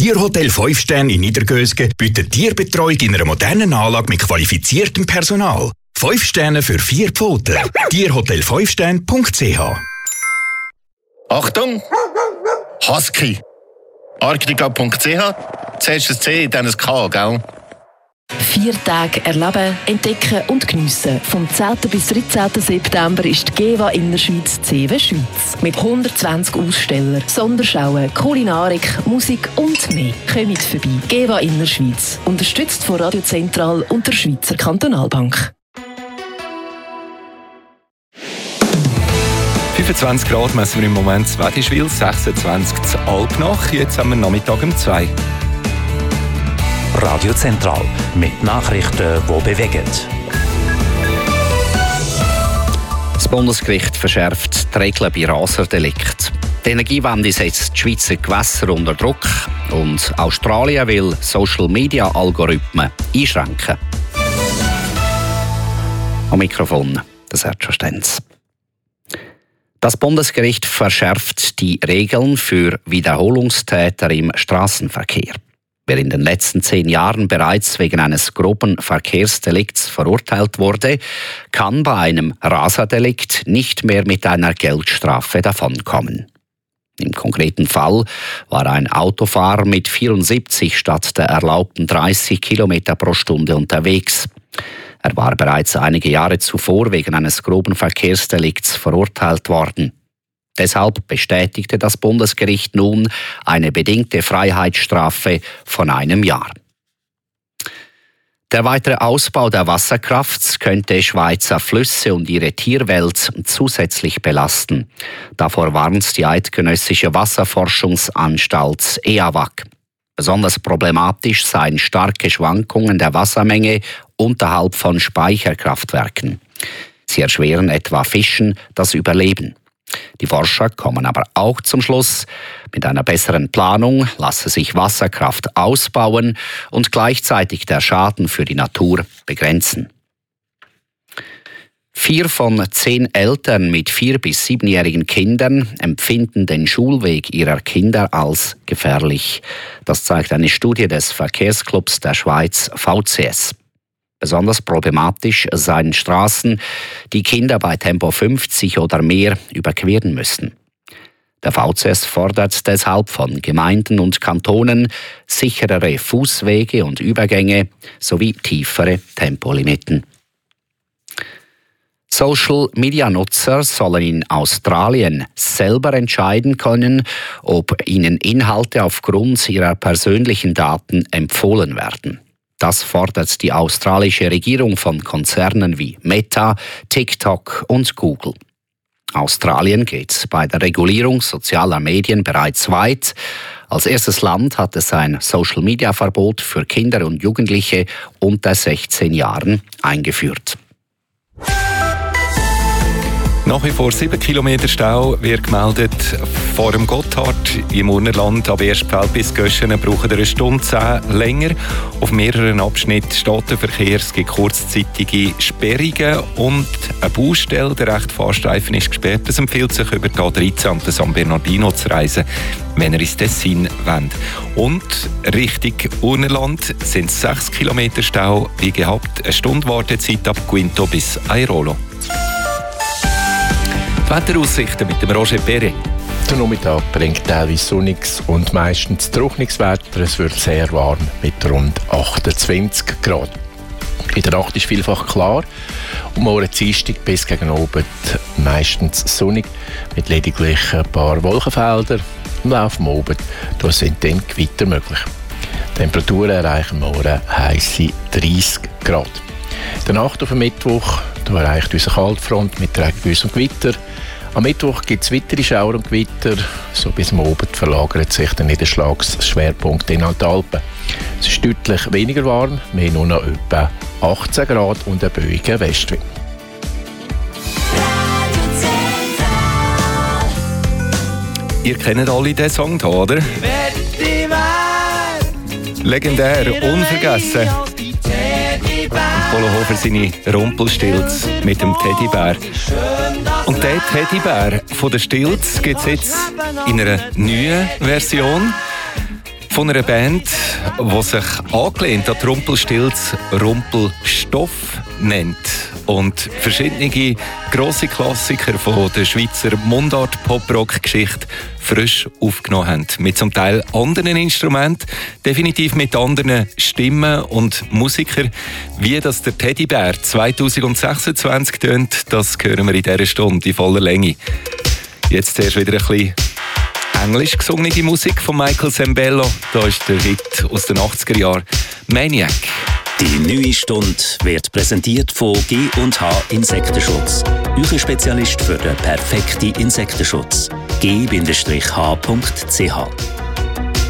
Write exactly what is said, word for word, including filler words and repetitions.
Tierhotel fünf Sterne in Niedergösgen bietet Tierbetreuung in einer modernen Anlage mit qualifiziertem Personal. fünf Sterne für vier Pfoten. Tierhotel fünf Sterne punkt c h. Achtung! Husky. Arctica punkt c h. Zuerst ein C, dann ein K, gell? Vier Tage erleben, entdecken und geniessen. Vom zehnten bis dreizehnten September ist die GEWA Innerschweiz C W Schweiz. Mit hundertzwanzig Ausstellern, Sonderschauen, Kulinarik, Musik und mehr. Kommt vorbei. GEWA Innerschweiz. Unterstützt von Radio Zentral und der Schweizer Kantonalbank. fünfundzwanzig Grad messen wir im Moment in Wädischwil, sechsundzwanzig in Alpnach. Jetzt haben wir Nachmittag um zwei. Radio Zentral mit Nachrichten, die bewegen. Das Bundesgericht verschärft die Regeln bei Raserdelikten. Die Energiewende setzt die Schweizer Gewässer unter Druck und Australien will Social-Media-Algorithmen einschränken. Am Mikrofon, das Sergio Stenz. Das Bundesgericht verschärft die Regeln für Wiederholungstäter im Straßenverkehr. Wer in den letzten zehn Jahren bereits wegen eines groben Verkehrsdelikts verurteilt wurde, kann bei einem Raserdelikt nicht mehr mit einer Geldstrafe davonkommen. Im konkreten Fall war ein Autofahrer mit vierundsiebzig statt der erlaubten dreißig Kilometer pro Stunde unterwegs. Er war bereits einige Jahre zuvor wegen eines groben Verkehrsdelikts verurteilt worden. Deshalb bestätigte das Bundesgericht nun eine bedingte Freiheitsstrafe von einem Jahr. Der weitere Ausbau der Wasserkraft könnte Schweizer Flüsse und ihre Tierwelt zusätzlich belasten. Davor warnt die Eidgenössische Wasserforschungsanstalt E A W A C. Besonders problematisch seien starke Schwankungen der Wassermenge unterhalb von Speicherkraftwerken. Sie erschweren etwa Fischen das Überleben. Die Forscher kommen aber auch zum Schluss, mit einer besseren Planung lasse sich Wasserkraft ausbauen und gleichzeitig der Schaden für die Natur begrenzen. Vier von zehn Eltern mit vier- bis siebenjährigen Kindern empfinden den Schulweg ihrer Kinder als gefährlich. Das zeigt eine Studie des Verkehrsclubs der Schweiz V C S. Besonders problematisch seien Straßen, die Kinder bei Tempo fünfzig oder mehr überqueren müssen. Der V C S fordert deshalb von Gemeinden und Kantonen sicherere Fußwege und Übergänge sowie tiefere Tempolimiten. Social-Media-Nutzer sollen in Australien selber entscheiden können, ob ihnen Inhalte aufgrund ihrer persönlichen Daten empfohlen werden. Das fordert die australische Regierung von Konzernen wie Meta, TikTok und Google. Australien geht bei der Regulierung sozialer Medien bereits weit. Als erstes Land hat es ein Social-Media-Verbot für Kinder und Jugendliche unter sechzehn Jahren eingeführt. Nach wie vor sieben Kilometer Stau wird gemeldet vor dem Gotthard im Urnerland. Ab Erstfeld bis Göschenen brauchen wir eine Stunde zehn länger. Auf mehreren Abschnitten steht der Verkehr. Es gibt kurzzeitige Sperrungen und eine Baustelle. Der rechte Fahrstreifen ist gesperrt. Es empfiehlt sich, über die A dreizehn und den San Bernardino zu reisen, wenn ihr ins Tessin wollt. Und Richtung Urnerland sind es sechs Kilometer Stau. Wie gehabt, eine Stunde Wartezeit ab Quinto bis Airolo. Wetteraussichten mit dem Roger Perret. Der Nachmittag bringt teilweise sonniges und meistens trockenes Wetter. Es wird sehr warm mit rund achtundzwanzig Grad. In der Nacht ist vielfach klar und morgen Dienstag bis gegen Abend meistens sonnig mit lediglich ein paar Wolkenfeldern. Im Laufe des Abends da sind dann Gewitter möglich. Die Temperaturen erreichen morgen heisse dreißig Grad. In der Nacht auf den Mittwoch da erreicht unsere Kaltfront mit Regenguss und Gewitter. Am Mittwoch gibt es weitere Schauer und Gewitter. So bis am Abend verlagert sich der Niederschlagsschwerpunkt in die Alpen. Es ist deutlich weniger warm, wir haben nur noch etwa achtzehn Grad und einen böigen Westwind. Ihr kennt alle diesen Song hier, oder? Legendär, unvergessen. Polo Hofer seine Rumpelstilz mit dem Teddybär. Und der Teddybär von der Stilz gibt es jetzt in einer neuen Version. Von einer Band, die sich angelehnt an die Rumpelstilz Rumpelstoff nennt und verschiedene grosse Klassiker von der Schweizer Mundart-Pop-Rock-Geschichte frisch aufgenommen haben. Mit zum Teil anderen Instrumenten, definitiv mit anderen Stimmen und Musikern. Wie das der Teddybär zwanzig sechsundzwanzig tönt, das hören wir in dieser Stunde in voller Länge. Jetzt zuerst wieder ein bisschen englisch gesungene Musik von Michael Sembello. Da ist der Hit aus den achtziger Jahren Maniac. Die neue Stunde wird präsentiert von G und H Insektenschutz. Euer Spezialist für den perfekten Insektenschutz. G H punkt C H